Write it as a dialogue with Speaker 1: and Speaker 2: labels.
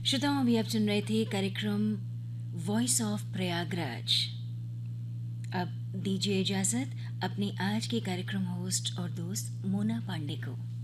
Speaker 1: श्रोताओं, अभी आप सुन रहे थे कार्यक्रम वॉइस ऑफ प्रयागराज। अब दीजिए इजाज़त अपनी आज के कार्यक्रम होस्ट और दोस्त मोना पांडे को।